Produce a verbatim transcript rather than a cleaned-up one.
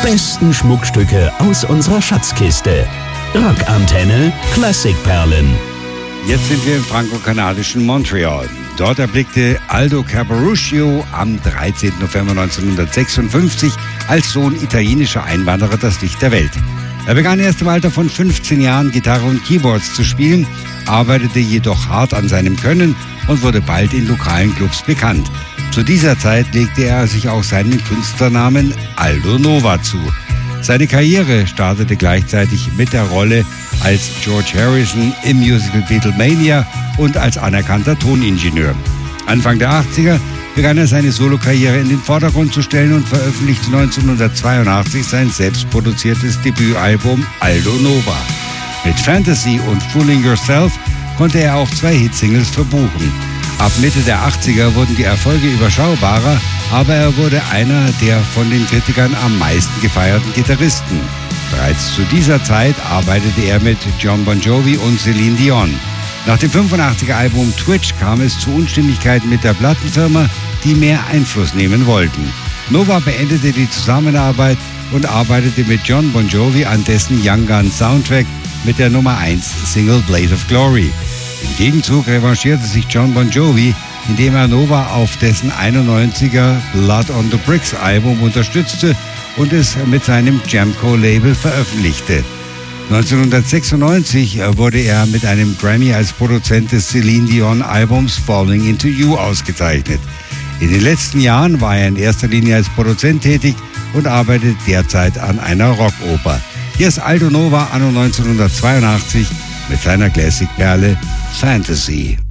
besten Schmuckstücke aus unserer Schatzkiste. Rockantenne Klassikperlen. Jetzt sind wir im franco-kanadischen Montreal. Dort erblickte Aldo Caporuscio am dreizehnten November neunzehnhundertsechsundfünfzig als Sohn italienischer Einwanderer das Licht der Welt. Er begann erst im Alter von fünfzehn Jahren Gitarre und Keyboards zu spielen, arbeitete jedoch hart an seinem Können und wurde bald in lokalen Clubs bekannt. Zu dieser Zeit legte er sich auch seinen Künstlernamen Aldo Nova zu. Seine Karriere startete gleichzeitig mit der Rolle als George Harrison im Musical Beatlemania und als anerkannter Toningenieur. Anfang der achtziger begann er seine Solokarriere in den Vordergrund zu stellen und veröffentlichte neunzehnhundertzweiundachtzig sein selbstproduziertes Debütalbum Aldo Nova. Mit Fantasy und Fooling Yourself konnte er auch zwei Hitsingles verbuchen. Ab Mitte der achtziger wurden die Erfolge überschaubarer, aber er wurde einer der von den Kritikern am meisten gefeierten Gitarristen. Bereits zu dieser Zeit arbeitete er mit Jon Bon Jovi und Celine Dion. Nach dem fünfundachtziger Album Twitch kam es zu Unstimmigkeiten mit der Plattenfirma, die mehr Einfluss nehmen wollten. Nova beendete die Zusammenarbeit und arbeitete mit Jon Bon Jovi an dessen Young Guns Soundtrack mit der Nummer eins Single Blade of Glory. Im Gegenzug revanchierte sich Jon Bon Jovi, indem er Nova auf dessen einundneunziger Blood on the Bricks Album unterstützte und es mit seinem Jamco-Label veröffentlichte. neunzehnhundertsechsundneunzig wurde er mit einem Grammy als Produzent des Celine Dion Albums Falling Into You ausgezeichnet. In den letzten Jahren war er in erster Linie als Produzent tätig und arbeitet derzeit an einer Rockoper. Hier ist Aldo Nova anno neunzehnhundertzweiundachtzig mit seiner Classic-Perle Fantasy.